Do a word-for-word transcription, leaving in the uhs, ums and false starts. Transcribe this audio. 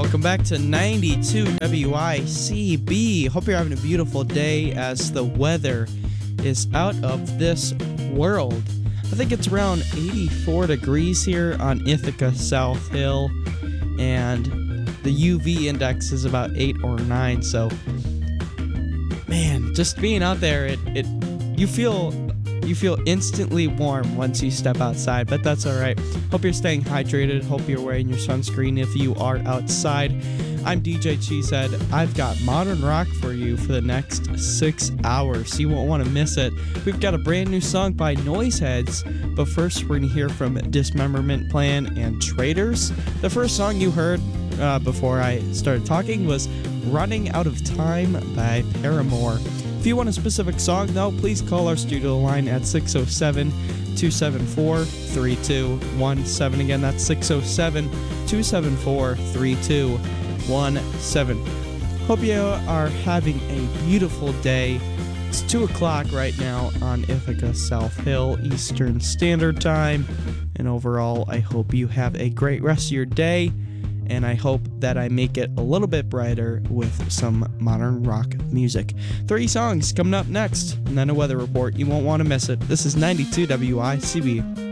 Welcome back to ninety-two W I C B. Hope you're having a beautiful day as the weather is out of this world. I think it's around eighty-four degrees here on Ithaca South Hill, and the U V index is about eight or nine. So, man, just being out there, it, it you feel you feel instantly warm once you step outside, but that's all right. Hope you're staying hydrated. Hope you're wearing your sunscreen if you are outside. I'm D J Cheesehead. I've got modern rock for you for the next six hours. You won't want to miss it. We've got a brand new song by Noiseheads, but first we're going to hear from Dismemberment Plan and Traders. The first song you heard uh, before I started talking was Running Out of Time by Paramore. If you want a specific song, though, please call our studio line at six oh seven, two seven four, three two one seven. Again, that's six oh seven, two seven four, three two one seven. Hope you are having a beautiful day. It's two o'clock right now on Ithaca South Hill Eastern Standard Time. And overall, I hope you have a great rest of your day. And I hope that I make it a little bit brighter with some modern rock music. Three songs coming up next, and then a weather report. You won't want to miss it. This is ninety-two W I C B.